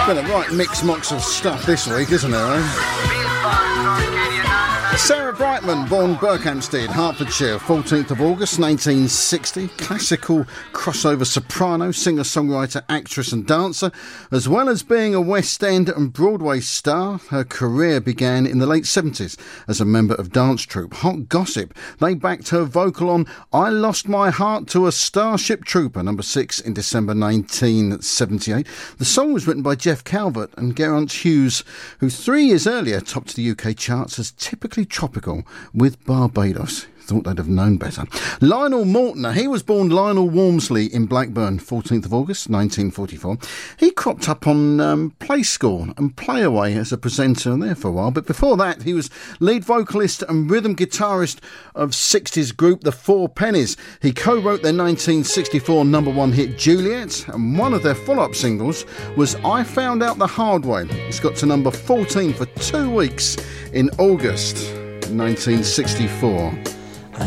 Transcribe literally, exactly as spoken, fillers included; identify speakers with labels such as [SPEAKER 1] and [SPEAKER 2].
[SPEAKER 1] Been a right mix-mox of stuff this week, isn't there, eh? Sarah Brightman, born Berkhamsted, Hertfordshire, fourteenth of August nineteen sixty. Classical crossover soprano, singer-songwriter, actress and dancer. As well as being a West End and Broadway star, her career began in the late seventies as a member of dance troupe Hot Gossip. They backed her vocal on I Lost My Heart to a Starship Trooper, number six in December nineteen seventy-eight. The song was written by Jeff Calvert and Geraint Hughes, who three years earlier topped the U K charts as Typically Tropical with Barbados. Thought they'd have known better. Lionel Mortimer, he was born Lionel Walmsley in Blackburn, fourteenth of August nineteen forty-four. He cropped up on um, Play School and Playaway as a presenter there for a while, but before that he was lead vocalist and rhythm guitarist of sixties group The Four Pennies. He co-wrote their nineteen sixty-four number one hit Juliet, and one of their follow-up singles was I Found Out the Hard Way. It's got to number fourteen for two weeks in August nineteen sixty-four.